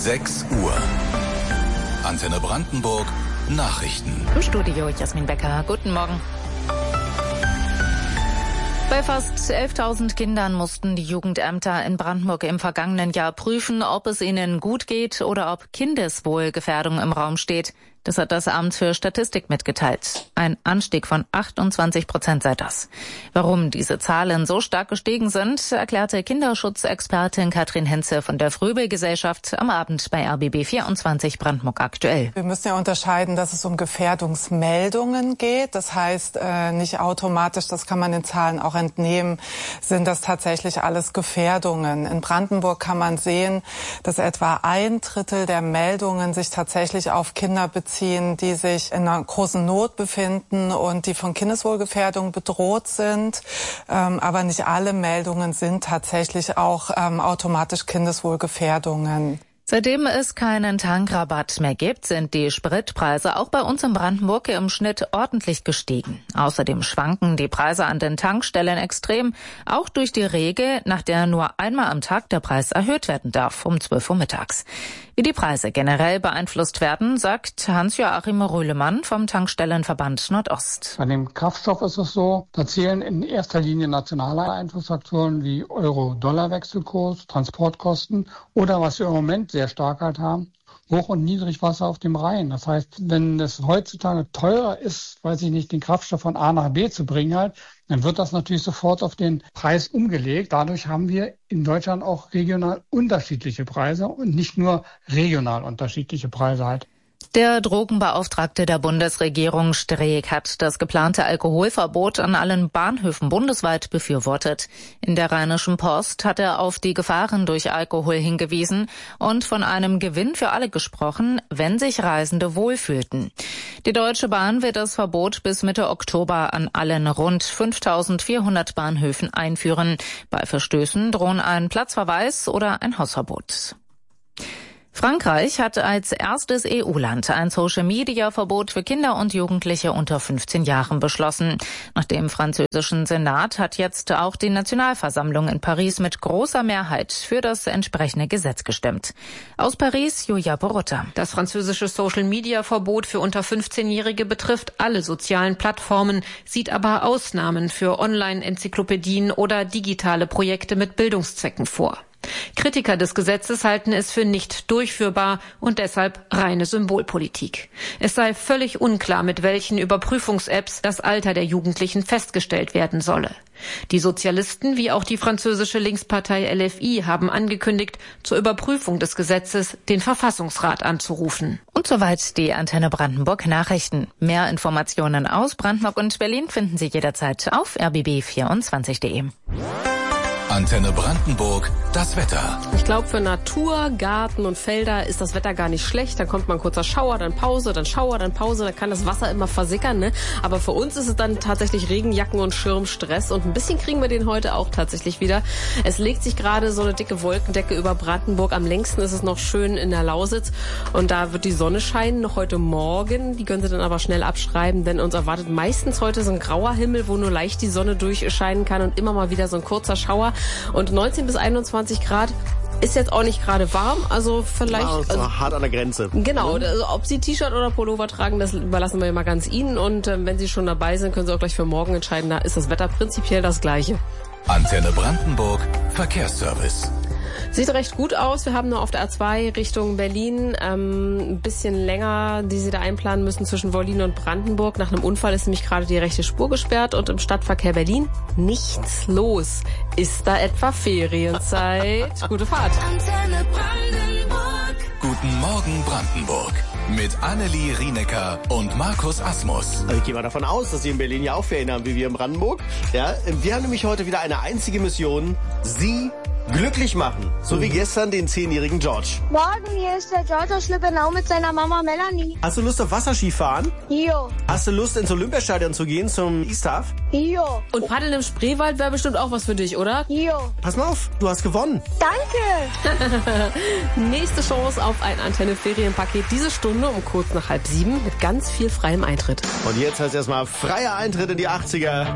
6 Uhr. Antenne Brandenburg Nachrichten. Im Studio Jasmin Becker. Guten Morgen. Bei fast 11.000 Kindern mussten die Jugendämter in Brandenburg im vergangenen Jahr prüfen, ob es ihnen gut geht oder ob Kindeswohlgefährdung im Raum steht. Das hat das Amt für Statistik mitgeteilt. Ein Anstieg von 28% sei das. Warum diese Zahlen so stark gestiegen sind, erklärte Kinderschutzexpertin Katrin Henze von der Fröbel-Gesellschaft am Abend bei RBB 24 Brandenburg aktuell. Wir müssen ja unterscheiden, dass es um Gefährdungsmeldungen geht. Das heißt nicht automatisch, das kann man den Zahlen auch entnehmen, sind das tatsächlich alles Gefährdungen. In Brandenburg kann man sehen, dass etwa 1/3 der Meldungen sich tatsächlich auf Kinder beziehen, die sich in einer großen Not befinden und die von Kindeswohlgefährdung bedroht sind. Aber nicht alle Meldungen sind tatsächlich auch automatisch Kindeswohlgefährdungen. Seitdem es keinen Tankrabatt mehr gibt, sind die Spritpreise auch bei uns in Brandenburg im Schnitt ordentlich gestiegen. Außerdem schwanken die Preise an den Tankstellen extrem, auch durch die Regel, nach der nur einmal am Tag der Preis erhöht werden darf, um 12 Uhr mittags. Wie die Preise generell beeinflusst werden, sagt Hans-Joachim Rühlemann vom Tankstellenverband Nordost. Bei dem Kraftstoff ist es so, da zählen in erster Linie nationale Einflussfaktoren wie Euro-Dollar-Wechselkurs, Transportkosten oder was wir im Moment sehr stark halt haben, Hoch- und Niedrigwasser auf dem Rhein. Das heißt, wenn es heutzutage teurer ist, weiß ich nicht, den Kraftstoff von A nach B zu bringen halt, dann wird das natürlich sofort auf den Preis umgelegt. Dadurch haben wir in Deutschland auch regional unterschiedliche Preise und nicht nur regional unterschiedliche Preise halt. Der Drogenbeauftragte der Bundesregierung Streeck hat das geplante Alkoholverbot an allen Bahnhöfen bundesweit befürwortet. In der Rheinischen Post hat er auf die Gefahren durch Alkohol hingewiesen und von einem Gewinn für alle gesprochen, wenn sich Reisende wohlfühlten. Die Deutsche Bahn wird das Verbot bis Mitte Oktober an allen rund 5.400 Bahnhöfen einführen. Bei Verstößen drohen ein Platzverweis oder ein Hausverbot. Frankreich hat als erstes EU-Land ein Social-Media-Verbot für Kinder und Jugendliche unter 15 Jahren beschlossen. Nach dem französischen Senat hat jetzt auch die Nationalversammlung in Paris mit großer Mehrheit für das entsprechende Gesetz gestimmt. Aus Paris, Julia Borutta. Das französische Social-Media-Verbot für unter 15-Jährige betrifft alle sozialen Plattformen, sieht aber Ausnahmen für Online-Enzyklopädien oder digitale Projekte mit Bildungszwecken vor. Kritiker des Gesetzes halten es für nicht durchführbar und deshalb reine Symbolpolitik. Es sei völlig unklar, mit welchen Überprüfungs-Apps das Alter der Jugendlichen festgestellt werden solle. Die Sozialisten wie auch die französische Linkspartei LFI haben angekündigt, zur Überprüfung des Gesetzes den Verfassungsrat anzurufen. Und soweit die Antenne Brandenburg Nachrichten. Mehr Informationen aus Brandenburg und Berlin finden Sie jederzeit auf rbb24.de. Antenne Brandenburg, das Wetter. Ich glaube, für Natur, Garten und Felder ist das Wetter gar nicht schlecht. Dann kommt mal ein kurzer Schauer, dann Pause, dann Schauer, dann Pause. Dann kann das Wasser immer versickern, ne? Aber für uns ist es dann tatsächlich Regenjacken und Schirmstress. Und ein bisschen kriegen wir den heute auch tatsächlich wieder. Es legt sich gerade so eine dicke Wolkendecke über Brandenburg. Am längsten ist es noch schön in der Lausitz. Und da wird die Sonne scheinen, noch heute Morgen. Die können Sie dann aber schnell abschreiben, denn uns erwartet meistens heute so ein grauer Himmel, wo nur leicht die Sonne durchscheinen kann und immer mal wieder so ein kurzer Schauer. Und 19 bis 21 Grad ist jetzt auch nicht gerade warm, also vielleicht... Also hart an der Grenze. Genau, also ob Sie T-Shirt oder Pullover tragen, das überlassen wir mal ganz Ihnen. Und wenn Sie schon dabei sind, können Sie auch gleich für morgen entscheiden, da ist das Wetter prinzipiell das gleiche. Antenne Brandenburg, Verkehrsservice. Sieht recht gut aus. Wir haben nur auf der A2 Richtung Berlin ein bisschen länger, die Sie da einplanen müssen zwischen Wollin und Brandenburg. Nach einem Unfall ist nämlich gerade die rechte Spur gesperrt und im Stadtverkehr Berlin nichts los. Ist da etwa Ferienzeit? Gute Fahrt. Antenne Brandenburg. Guten Morgen Brandenburg. Mit Annelie Rienecker und Markus Asmus. Also ich gehe mal davon aus, dass Sie in Berlin ja auch Ferien haben, wie wir in Brandenburg. Ja, wir haben nämlich heute wieder eine einzige Mission. Sie glücklich machen. So wie gestern den 10-jährigen George. Morgen, hier ist der George aus Schlippenau mit seiner Mama Melanie. Hast du Lust auf Wasserskifahren? Jo. Hast du Lust ins Olympiastadion zu gehen, zum Easthaff? Jo. Und Paddeln im Spreewald wäre bestimmt auch was für dich, oder? Jo. Pass mal auf, du hast gewonnen. Danke. Nächste Chance auf ein Antenne-Ferienpaket diese Stunde um kurz nach 6:30 mit ganz viel freiem Eintritt. Und jetzt heißt erstmal freier Eintritt in die 80er.